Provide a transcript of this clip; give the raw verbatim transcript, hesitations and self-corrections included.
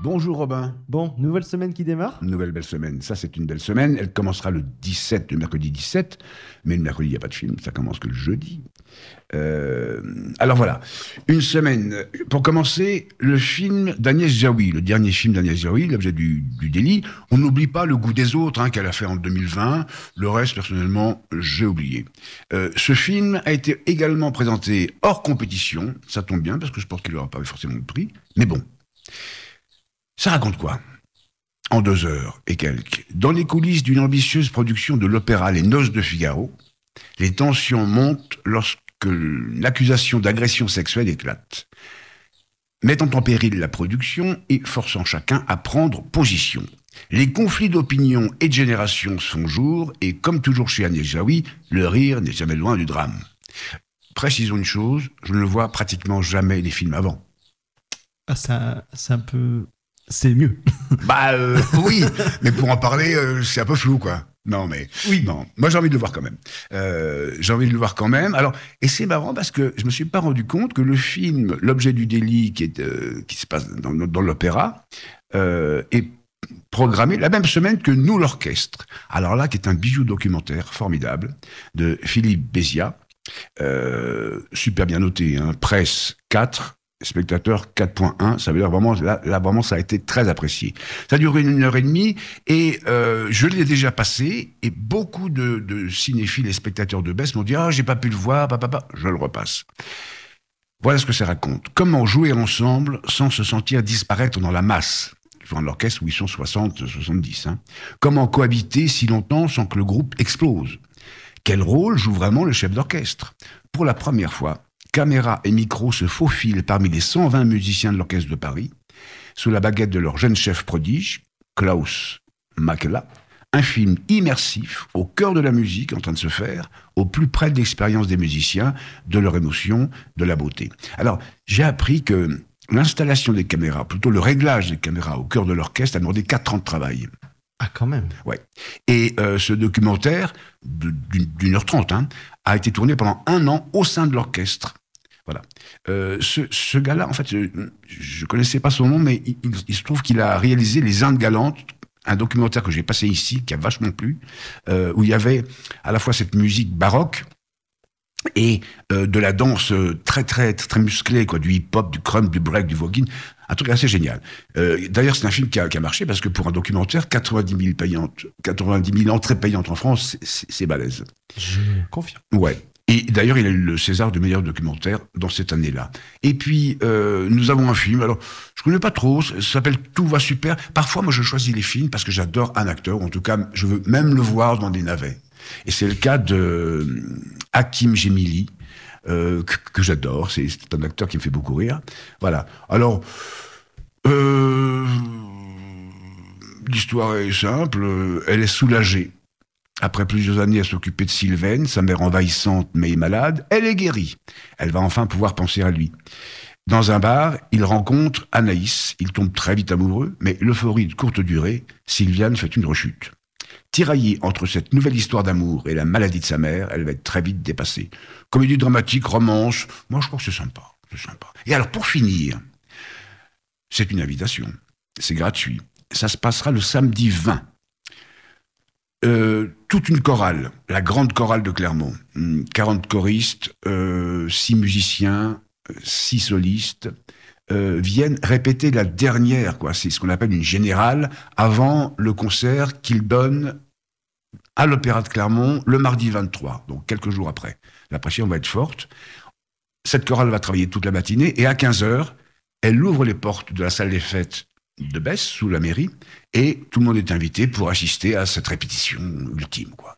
Bonjour Robin. Bon, nouvelle semaine qui démarre? Nouvelle belle semaine. Ça, c'est une belle semaine. Elle commencera le dix-sept, le mercredi dix-sept. Mais le mercredi, il n'y a pas de film. Ça commence que le jeudi. Euh, alors voilà. Une semaine. Pour commencer, le film d'Agnès Jaoui. Le dernier film d'Agnès Jaoui, l'objet du, du délit. On n'oublie pas Le goût des autres, hein, qu'elle a fait en deux mille vingt. Le reste, personnellement, j'ai oublié. Euh, ce film a été également présenté hors compétition. Ça tombe bien, parce que je pense qu'il n'aura pas forcément le prix. Mais bon. Ça raconte quoi? En deux heures et quelques, dans les coulisses d'une ambitieuse production de l'opéra Les Noces de Figaro, les tensions montent lorsque l'accusation d'agression sexuelle éclate, mettant en péril la production et forçant chacun à prendre position. Les conflits d'opinion et de génération se font jour, et comme toujours chez Agnès Jaoui, le rire n'est jamais loin du drame. Précisons une chose, je ne vois pratiquement jamais les films avant. Ah, ça, c'est un peu... C'est mieux. Bah euh, oui, mais pour en parler, euh, c'est un peu flou, quoi. Non, mais oui. Non. Moi, j'ai envie de le voir quand même. Euh, j'ai envie de le voir quand même. Alors, et c'est marrant parce que je me suis pas rendu compte que le film, l'objet du délit, qui est euh, qui se passe dans, dans l'opéra, euh, est programmé la même semaine que Nous l'orchestre. Alors là, qui est un bijou documentaire formidable de Philippe Béziat, euh, super bien noté, hein, presse quatre. Spectateur quatre point un, ça veut dire vraiment, là, là vraiment ça a été très apprécié. Ça dure une heure et demie et euh, je l'ai déjà passé et beaucoup de, de cinéphiles et spectateurs de Besse m'ont dit « Ah, j'ai pas pu le voir, papa, papa. » Je le repasse. Voilà ce que ça raconte. Comment jouer ensemble sans se sentir disparaître dans la masse. Dans l'orchestre où ils sont soixante, soixante-dix. Hein. Comment cohabiter si longtemps sans que le groupe explose. Quel rôle joue vraiment le chef d'orchestre? Pour la première fois, caméra et micro se faufilent parmi les cent vingt musiciens de l'Orchestre de Paris, sous la baguette de leur jeune chef prodige, Klaus Makela, un film immersif au cœur de la musique en train de se faire, au plus près de l'expérience des musiciens, de leur émotion, de la beauté. Alors, j'ai appris que l'installation des caméras, plutôt le réglage des caméras au cœur de l'orchestre, a demandé quatre ans de travail. Ah, quand même. Ouais. Et euh, ce documentaire, de, d'une, d'une heure trente, hein, a été tourné pendant un an au sein de l'orchestre. Voilà. Euh, ce, ce gars-là, en fait, je ne connaissais pas son nom, mais il, il, il se trouve qu'il a réalisé Les Indes galantes, un documentaire que j'ai passé ici, qui a vachement plu, euh, où il y avait à la fois cette musique baroque et euh, de la danse très, très, très musclée, quoi, du hip-hop, du crump, du break, du voguing. Un truc assez génial. Euh, d'ailleurs, c'est un film qui a, qui a marché parce que pour un documentaire, quatre-vingt-dix mille payantes, quatre-vingt-dix mille entrées payantes en France, c'est, c'est, c'est balèze. Je confirme. Ouais. Et d'ailleurs, il a eu le César du meilleur documentaire dans cette année-là. Et puis, euh, nous avons un film. Alors, je connais pas trop. Ça s'appelle Tout va super. Parfois, moi, je choisis les films parce que j'adore un acteur. En tout cas, je veux même le voir dans des navets. Et c'est le cas de Hakim Gemili, euh, que, que j'adore. C'est, c'est un acteur qui me fait beaucoup rire. Voilà. Alors, euh, l'histoire est simple. Elle est soulagée. Après plusieurs années à s'occuper de Sylvaine, sa mère envahissante mais malade, elle est guérie. Elle va enfin pouvoir penser à lui. Dans un bar, il rencontre Anaïs. Il tombe très vite amoureux, mais l'euphorie de courte durée, Sylviane fait une rechute. Tiraillée entre cette nouvelle histoire d'amour et la maladie de sa mère, elle va être très vite dépassée. Comédie dramatique, romance, moi je crois que c'est sympa, c'est sympa. Et alors pour finir, c'est une invitation, c'est gratuit. Ça se passera le samedi vingt. Euh, toute une chorale, la grande chorale de Clermont, quarante choristes, euh, six musiciens, six solistes, euh, viennent répéter la dernière, quoi, c'est ce qu'on appelle une générale, avant le concert qu'ils donnent à l'Opéra de Clermont le mardi vingt-trois, donc quelques jours après. La pression va être forte. Cette chorale va travailler toute la matinée, et à quinze heures, elle ouvre les portes de la salle des fêtes de Besse, sous la mairie, et tout le monde est invité pour assister à cette répétition ultime, quoi.